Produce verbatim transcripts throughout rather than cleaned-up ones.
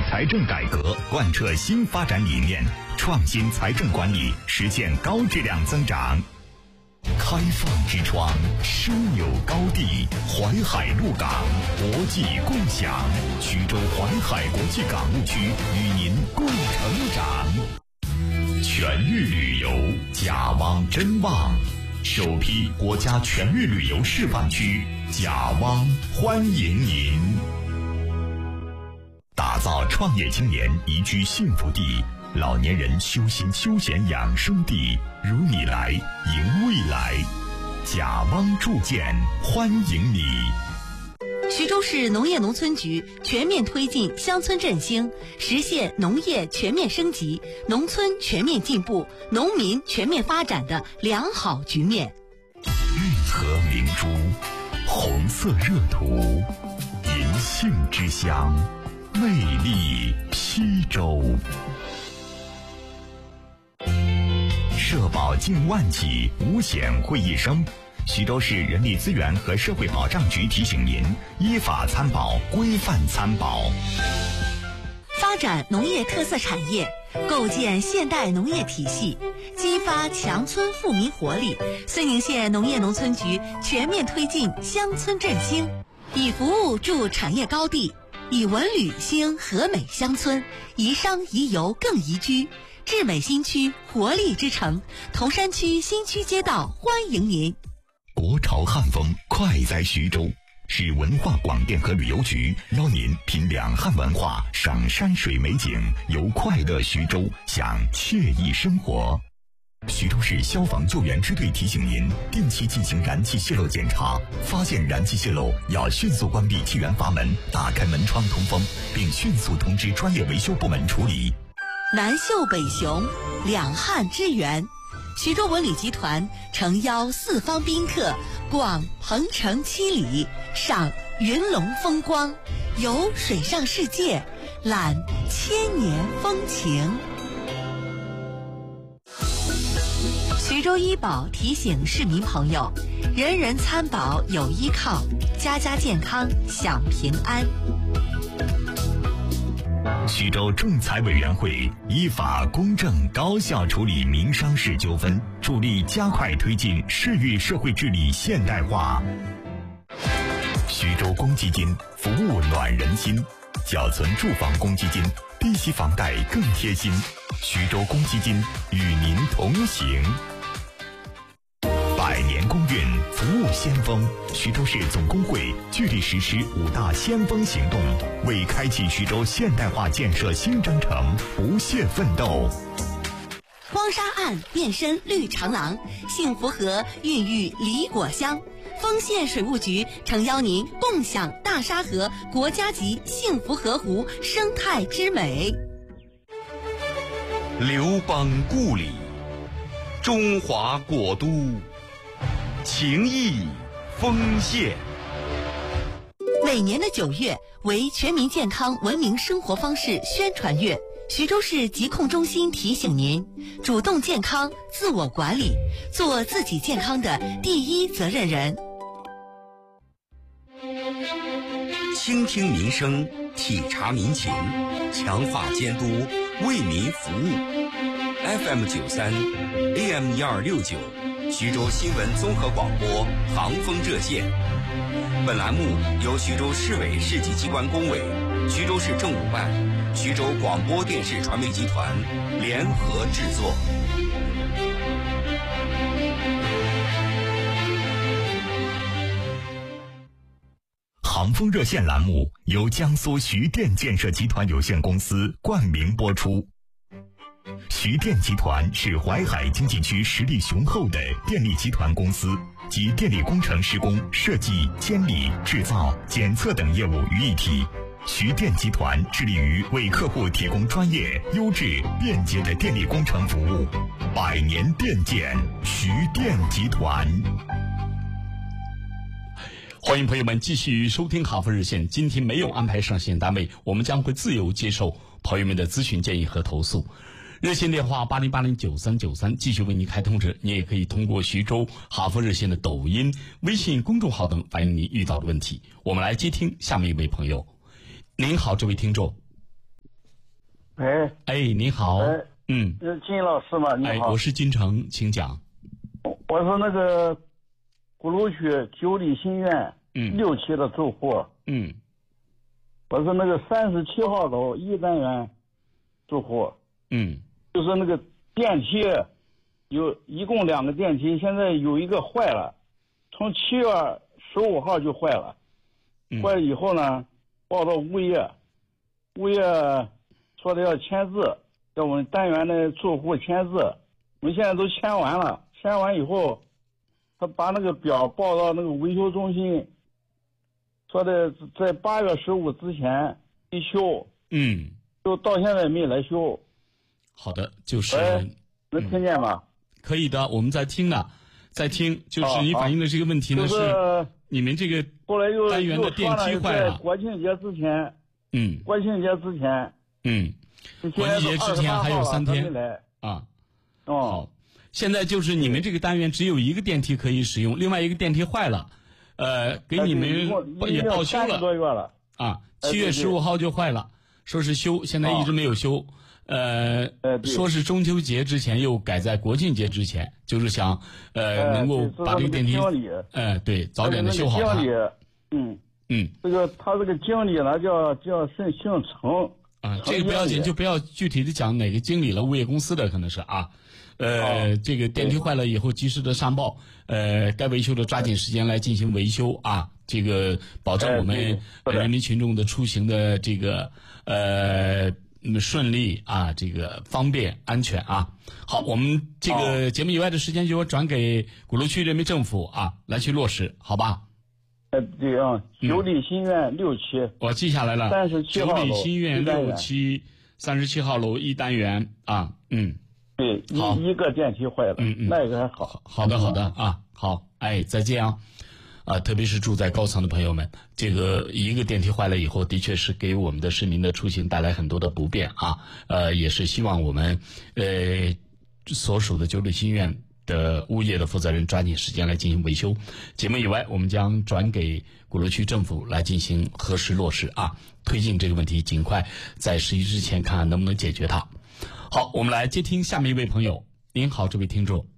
财政改革贯彻新发展理念，创新财政管理，实现高质量增长。开放之窗，枢纽高地，淮海陆港，国际共享。徐州淮海国际港务区与您共成长。全域旅游，甲汪真旺，首批国家全域旅游示范区，甲汪欢迎您。打造创业青年宜居幸福地，老年人修心休闲养生地，如你来迎未来。甲汪铸建欢迎你。 徐州市农业农村局全面推进乡村振兴，实现农业全面升级、农村全面进步、农民全面发展的良好局面。 运河明珠，红色热土，银杏之乡，魅力邳州。社保近万起，五险会一生。徐州市人力资源和社会保障局提醒您：依法参保，规范参保。 发展农业特色产业，构建现代农业体系，激发强村富民活力。睢宁县农业农村局全面推进乡村振兴，以服务筑产业高地，以文旅兴和美乡村，宜商宜游更宜居。智美新区活力之城，铜山区新区街道欢迎您。 国潮汉风快在徐州，市文化广电和旅游局邀您品两汉文化，赏山水美景，游快乐徐州，享惬意生活。徐州市消防救援支队提醒您，定期进行燃气泄漏检查，发现燃气泄漏要迅速关闭气源阀门，打开门窗通风，并迅速通知专业维修部门处理。 南秀北雄，两汉之源。徐州文旅集团诚邀四方宾客逛鹏城七里，赏云龙风光，游水上世界，览千年风情。徐州医保提醒市民朋友，人人参保有依靠，家家健康享平安。 徐州仲裁委员会依法公正高效处理民商事纠纷，助力加快推进市域社会治理现代化。徐州公积金服务暖人心，缴存住房公积金，低息房贷更贴心。徐州公积金与您同行。百年公运，服务先锋。徐州市总工会聚力实施五大先锋行动，为开启徐州现代化建设新征程不懈奋斗。 荒沙岸变身绿长廊，幸福河孕育梨果香。丰县水务局诚邀您共享大沙河国家级幸福河湖生态之美。 刘邦故里，中华国都，情谊丰县。 每年的九月为全民健康文明生活方式宣传月，徐州市疾控中心提醒您，主动健康，自我管理，做自己健康的第一责任人。 倾听民生，体察民情，强化监督，为民服务。F M 九三 A M 一二六九，徐州新闻综合广播航风热线。本栏目由徐州市委市级机关工委、徐州市政务办、徐州广播电视传媒集团联合制作。 航风热线栏目由江苏徐电建设集团有限公司冠名播出。徐电集团是淮海经济区实力雄厚的电力集团公司，集电力工程施工、设计、监理、制造、检测等业务于一体。徐电集团致力于为客户提供专业、优质、便捷的电力工程服务。百年电建，徐电集团。 欢迎朋友们继续收听航风热线。今天没有安排上线单位，我们将会自由接受朋友们的咨询建议和投诉。热线电话八零八零九三九三继续为您开通着，你也可以通过徐州航风热线的抖音、微信公众号等反映您遇到的问题。我们来接听下面一位朋友。您好，这位听众。 哎哎，你好。 哎， 嗯， 是金老师吗？你好。 哎，我是金城，请讲。 我是那个鼓楼区九里新苑嗯六期的住户。 嗯我是那个三十七号楼一单元住户。 嗯就是那个电梯有一共两个电梯，现在有一个坏了，从七月十五号就坏了。 嗯坏了以后呢，报到物业，物业说的要签字，叫我们单元的住户签字。我们现在都签完了，签完以后，他把那个表报到那个维修中心，说的在八月十五之前必修， 嗯， 就到现在没来修。 好的，就是哎，能听见吗？ 可以的，我们在听呢，在听，就是好好你反映的这个问题呢、 就是你们这个后来又单元的电梯坏了在国庆节之前， 嗯国庆节之前， 嗯，国庆节之前还有三天来啊。 哦， 好，现在就是你们这个单元只有一个电梯可以使用，另外一个电梯坏了，呃，给你们也报修了， 多月了啊，七月十五号就坏了，说是修，现在一直没有修。呃，说是中秋节之前又改在国庆节之前，就是想呃能够把这个电梯，呃对，早点的修好它。 经理，嗯嗯， 这个他这个经理呢叫叫姓姓程啊，这个不要紧，就不要具体的讲哪个经理了，物业公司的可能是啊。呃，这个电梯坏了以后及时的上报，呃，该维修的抓紧时间来进行维修啊，这个保证我们人民群众的出行的这个呃。那么顺利啊，这个方便安全啊。好，我们这个节目以外的时间就要转给鼓楼区人民政府啊来去落实，好吧？ 呃，对啊，九里新苑六期， 我记下来了。 三十七号楼， 九里新苑六期三十七号楼一单元啊，嗯， 对，一一个电梯坏了， 嗯嗯， 那个还好。 好的，好的啊，好，哎，再见啊。啊，特别是住在高层的朋友们，这个一个电梯坏了以后，的确是给我们的市民的出行带来很多的不便啊。呃，也是希望我们呃所属的九里新苑的物业的负责人抓紧时间来进行维修。节目以外，我们将转给鼓楼区政府来进行核实落实啊，推进这个问题，尽快在十一之前看看能不能解决它。好，我们来接听下面一位朋友。您好，这位听众。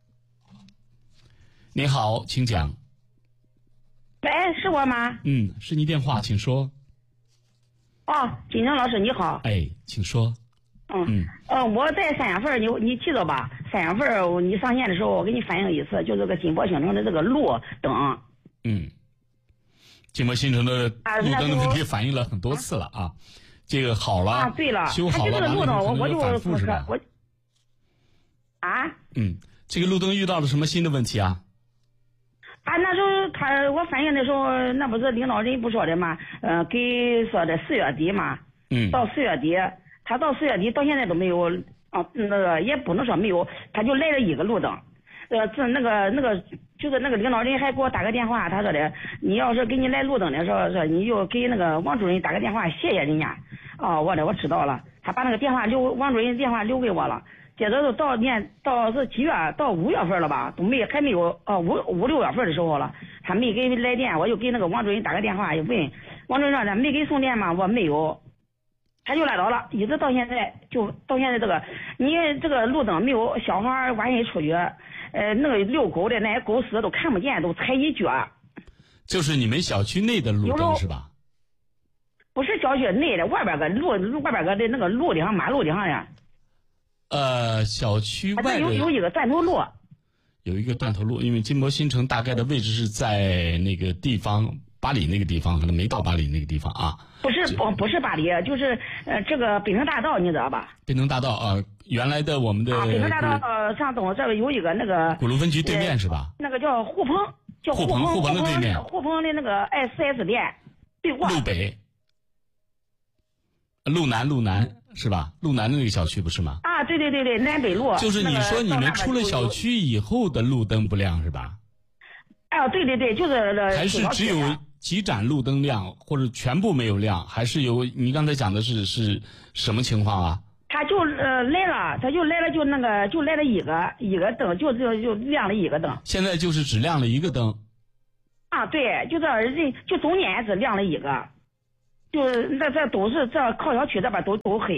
您好，请讲。 喂，是我吗？ 嗯，是你电话，请说。 哦，金城老师你好。 哎，请说。 嗯嗯呃，我在三月份，你你记得吧？三月份你上线的时候，我给你反映一次，就这个金博新城的这个路灯。 嗯，金博新城的路灯的问题反映了很多次了啊，这个好了， 啊，对了， 修好了， 它这个路灯我我就反复是吧？ 我啊， 嗯，这个路灯遇到了什么新的问题啊？ 啊，那时候他我反映的时候，那不是领导人不说的嘛，呃，给说的四月底嘛， 嗯， 到四月底，他到四月底到现在都没有，啊，那个也不能说没有，他就来了一个路灯，呃，这那个那个就是那个领导人还给我打个电话，他说的，你要是给你来路灯的时候，说你就给那个王主任打个电话，谢谢人家，哦，我的我知道了，他把那个电话留王主任电话留给我了。接着都到年到是几月到五月份了吧，都没还没有哦五五六月份的时候了，他没给来电，我就给那个王主任打个电话，就问王主任说的没给送电吗？我没有，他就拉倒了，一直到现在就到现在这个你这个路灯没有，小孩晚上出去，呃那个遛狗的那些狗屎都看不见，都踩一脚。 就是你们小区内的路灯是吧？ 不是小区内的，外边个路外边个的那个路顶上马路顶上的。 呃，小区外有有一个断头路， 有一个断头路，因为金博新城大概的位置是在那个地方八里那个地方，可能没到八里那个地方啊。 不是不不是八里，就是呃这个北城大道，你知道吧？ 北城大道啊、呃，原来的我们的啊，北城大道呃上东这个有一个那个鼓楼分局对面是吧？ 那个叫沪鹏，叫沪鹏沪鹏的对面， 沪鹏的那个 四 S 店对过。 路北。路南路南是吧？路南的那个小区不是吗？ 啊，对对对对，南北路。 就是你说你们出了小区以后的路灯不亮是吧？ 啊，对对对，就是还是只有几盏路灯亮，或者全部没有亮，还是有？你刚才讲的是是什么情况啊？ 他就呃来了，他就来了，就那个就来了一个一个灯，就就就亮了一个灯。 现在就是只亮了一个灯。 啊，对，就这人就中间只亮了一个。就是那这都是这靠小区这边都都黑。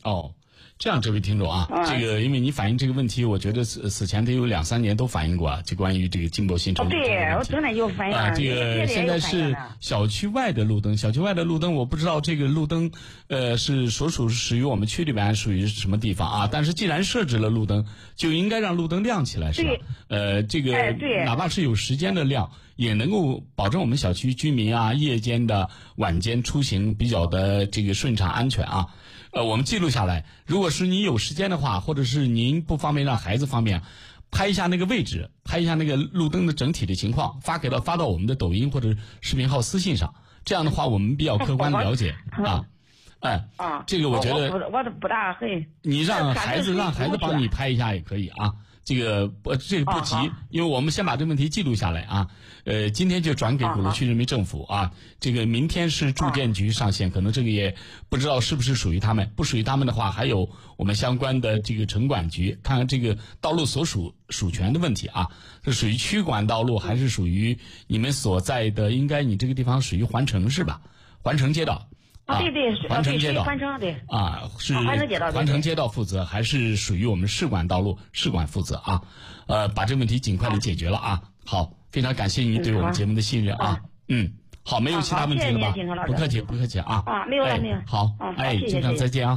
哦。这样，这位听众啊， 嗯、 这个因为你反映这个问题，我觉得此此前得有两三年都反映过啊，就关于这个金箔新城路灯的问题。 哦，对，我真的有反映啊。这个现在是小区外的路灯，小区外的路灯，我不知道这个路灯，呃，是所属属于我们区里边属于什么地方啊？但是既然设置了路灯，就应该让路灯亮起来，是吧？呃，这个、 哎、 哪怕是有时间的亮，也能够保证我们小区居民啊夜间的晚间出行比较的这个顺畅安全啊。呃，我们记录下来，如果是你有时间的话，或者是您不方便让孩子方便，拍一下那个位置，拍一下那个路灯的整体的情况，发给到发到我们的抖音或者视频号私信上，这样的话我们比较客观了解啊。哎， 啊， 这个我觉得我我都不大会。 你让孩子让孩子帮你拍一下也可以啊。这个不，这个不急，因为我们先把这个问题记录下来啊。呃，今天就转给鼓楼区人民政府啊。这个明天是住建局上线，可能这个也不知道是不是属于他们。不属于他们的话，还有我们相关的这个城管局，看看这个道路所属属权的问题啊，是属于区管道路还是属于你们所在的？应该你这个地方属于环城是吧？环城街道。 啊，对对， 环城街道， 环城对啊，是环城街道， 环城街道负责，还是属于我们市管道路市管负责啊？呃，把这个问题尽快的解决了啊。好，非常感谢你对我们节目的信任啊。嗯，好，没有其他问题了吧？不客气，不客气啊。 啊，没有了，没有。 好，哎，经常再见啊。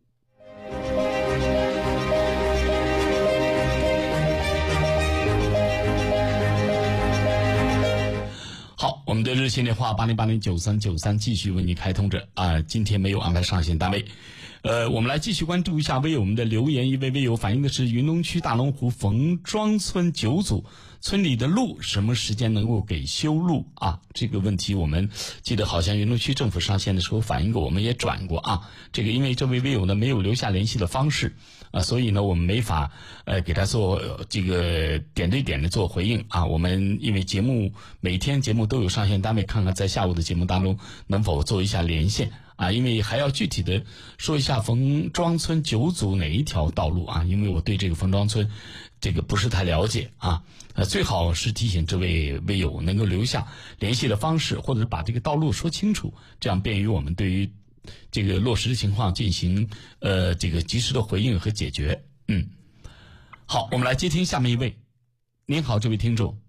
好，我们的热线电话八零八零九三九三继续为您开通着啊，今天没有安排上线单位。呃，我们来继续关注一下微友们的留言，一位微友反映的是云龙区大龙湖冯庄村九组村里的路什么时间能够给修路啊？这个问题我们记得好像云龙区政府上线的时候反映过，我们也转过啊。这个因为这位微友呢没有留下联系的方式啊，所以呢我们没法呃给他做、呃、这个点对点的做回应啊。我们因为节目每天节目都有上线单位，看看在下午的节目当中能否做一下连线。啊，因为还要具体的说一下冯庄村九组哪一条道路啊？因为我对这个冯庄村这个不是太了解啊。呃，最好是提醒这位微友能够留下联系的方式，或者是把这个道路说清楚，这样便于我们对于这个落实的情况进行呃这个及时的回应和解决。嗯，好，我们来接听下面一位。您好，这位听众。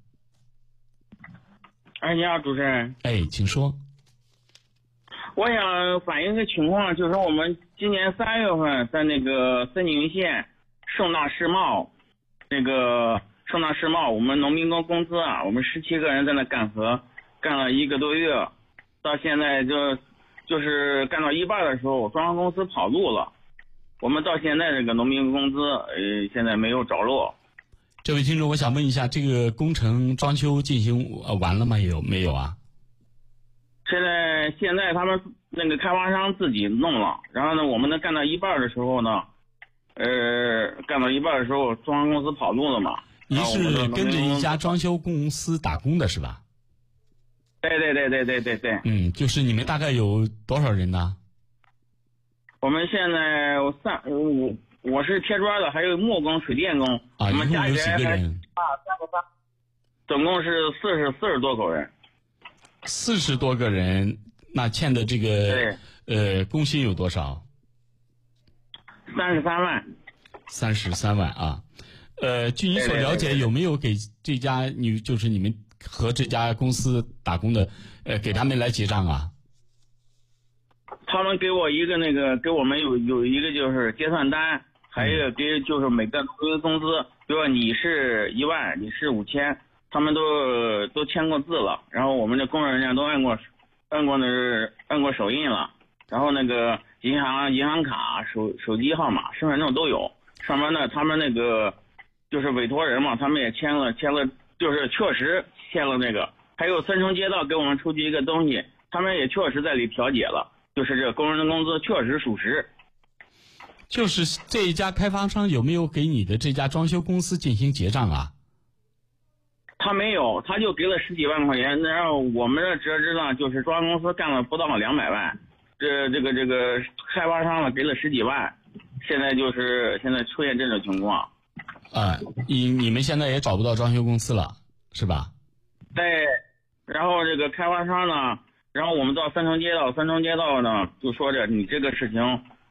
哎，你好，主持人。 哎，请说。 我想反映个情况，就是我们今年三月份在那个森宁县盛大世贸，那个盛大世贸，我们农民工工资啊，我们十七个人在那干活，干了一个多月，到现在就就是干到一半的时候，装修公司跑路了，我们到现在这个农民工资呃现在没有着落。 这位听众，我想问一下，这个工程装修进行完了吗？有没有啊？ 现在现在他们那个开发商自己弄了，然后呢，我们呢干到一半的时候呢，呃，干到一半的时候，装修公司跑路了嘛。 你是跟着一家装修公司打工的是吧？ 对对对对对对对。 嗯，就是你们大概有多少人呢？ 我们现在三我我是贴砖的，还有木工、水电工， 啊， 我们加起来一共有几个人？ 啊，三个三，总共是四十四十多口人。 四十多个人，那欠的这个呃工薪有多少？ 三十三万。 三十三万啊，呃，据你所了解， 对对对对有没有给这家你就是你们和这家公司打工的，呃，给他们来结账啊？ 他们给我一个那个，给我们有有一个就是结算单，还有一个给就是每个农民工资，比如说你是一万，你是五千。他们都都签过字了，然后我们的工人家都按过按过那按过手印了，然后那个银行银行卡、手手机号码、身份证都有。上面呢，他们那个就是委托人嘛，他们也签了签了，就是确实签了那个。还有三城街道给我们出具一个东西，他们也确实在里调解了，就是这个工人的工资确实属实。 就是这一家开发商有没有给你的这家装修公司进行结账啊？ 他没有，他就给了十几万块钱，然后我们的折支呢，就是装修公司干了不到两百万，这这个这个开发商呢给了十几万，现在就是现在出现这种情况。 啊，你你们现在也找不到装修公司了，是吧？ 对，然后这个开发商呢，然后我们到三城街道，三城街道呢就说着你这个事情，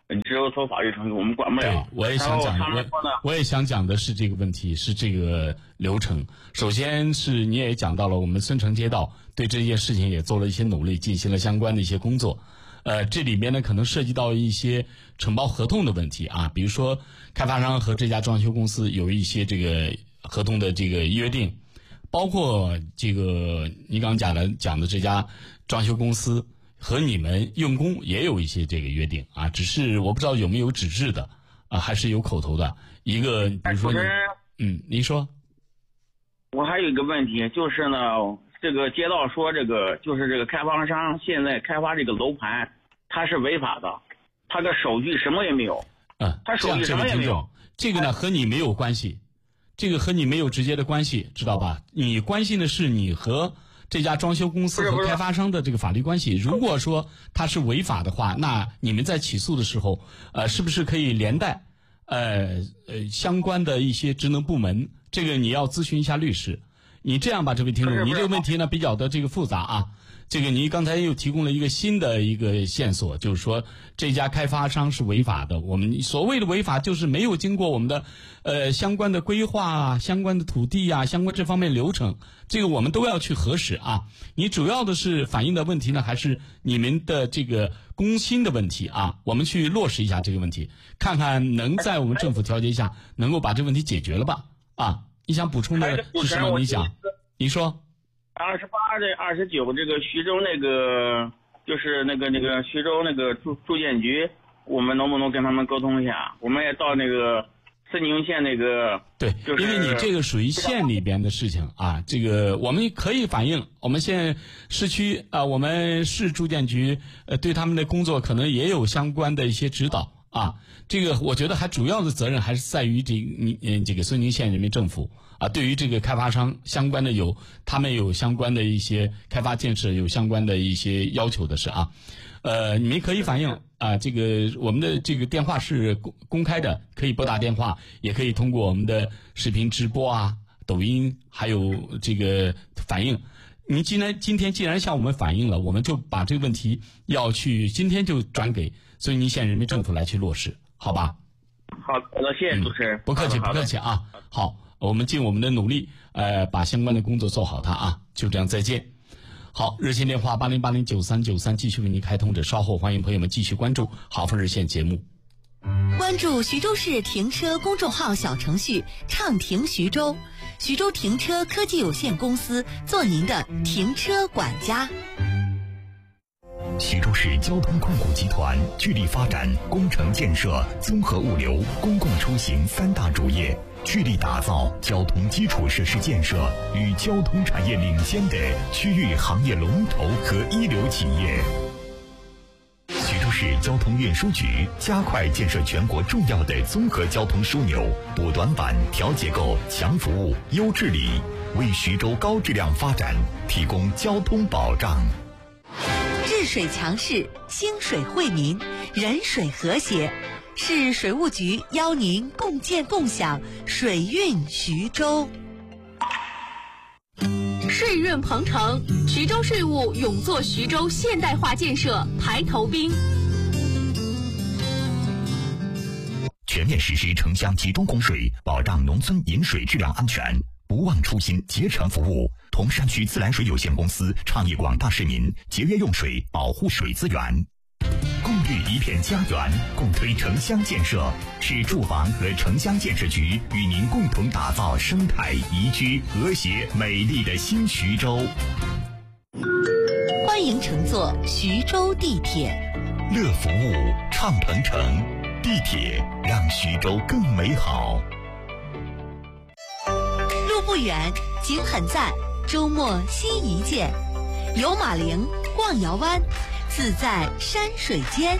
你只有走法律程序，我们管不了。 我也想讲，我我也想讲的是这个问题，是这个流程。首先是你也讲到了，我们孙城街道对这件事情也做了一些努力，进行了相关的一些工作。呃，这里边呢可能涉及到一些承包合同的问题啊，比如说开发商和这家装修公司有一些这个合同的这个约定，包括这个你刚讲的讲的这家装修公司和你们用工也有一些这个约定啊，只是我不知道有没有纸质的啊，还是有口头的。一个比如说你，嗯，您说。 我还有一个问题，就是呢，这个街道说这个就是这个开发商现在开发这个楼盘，他是违法的，他的手续什么也没有。 嗯， 他手续什么也没有。 这个呢和你没有关系，这个和你没有直接的关系，知道吧？你关心的是你和这家装修公司和开发商的这个法律关系。如果说他是违法的话，那你们在起诉的时候，呃，是不是可以连带呃呃相关的一些职能部门？这个你要咨询一下律师。你这样吧，这位听众，你这个问题呢比较的这个复杂啊。这个你刚才又提供了一个新的一个线索，就是说这家开发商是违法的。我们所谓的违法，就是没有经过我们的呃相关的规划啊、相关的土地啊、相关这方面流程，这个我们都要去核实啊。你主要的是反映的问题呢，还是你们的这个工薪的问题啊？我们去落实一下这个问题，看看能在我们政府调节下能够把这个问题解决了吧？啊，你想补充的是什么？你想，你说。 二十八这二十九这个徐州那个就是那个那个徐州那个住住建局，我们能不能跟他们沟通一下？我们也到那个森宁县那个对， 就是、 因为你这个属于县里边的事情啊，这个我们可以反映。我们县市区啊，我们市住建局呃对他们的工作可能也有相关的一些指导啊。这个我觉得还主要的责任还是在于这你嗯这个孙宁县人民政府。啊，对于这个开发商相关的有，他们有相关的一些开发建设有相关的一些要求的是啊，呃，你们可以反映啊，这个我们的这个电话是公公开的，可以拨打电话，也可以通过我们的视频直播啊、抖音，还有这个反映。你既然今天既然向我们反映了，我们就把这个问题要去今天就转给孙宁县人民政府来去落实，好吧？ 好的，谢谢主持人。 嗯、不客气，不客气啊。好。我们尽我们的努力，呃，把相关的工作做好它啊，就这样，再见。好，热线电话八零八零九三九三继续为您开通着，稍后欢迎朋友们继续关注好风热线节目。 关注徐州市停车公众号小程序畅停徐州，徐州停车科技有限公司做您的停车管家。 徐州市交通控股集团聚力发展工程建设、综合物流、公共出行三大主业，聚力打造交通基础设施建设与交通产业领先的区域行业龙头和一流企业。徐州市交通运输局加快建设全国重要的综合交通枢纽，补短板、调结构、强服务、优治理，为徐州高质量发展提供交通保障。 治水强市，兴水惠民，人水和谐。市水务局邀您共建共享水运徐州。 税运鹏程，徐州税务勇做徐州现代化建设排头兵。 全面实施城乡集中供水，保障农村饮水质量安全，不忘初心，竭诚服务。铜山区自来水有限公司倡议广大市民节约用水，保护水资源。共育一片家园，共推城乡建设。市住房和城乡建设局与您共同打造生态宜居、和谐、美丽的新徐州。 欢迎乘坐徐州地铁， 乐服务，畅鹏程，地铁让徐州更美好。 路不远，景很赞，周末新一见，游马陵，逛瑶湾，自在山水间。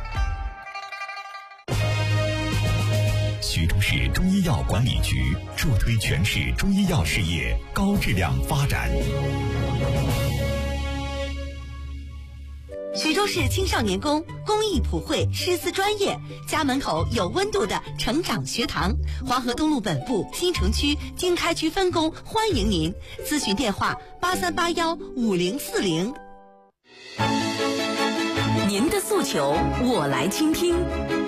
徐州市中医药管理局助推全市中医药事业高质量发展。 徐州市青少年宫公益普惠师资专业，家门口有温度的成长学堂，黄河东路本部新城区经开区分工欢迎您，咨询电话八三八幺五零四零。 您的诉求，我来倾听。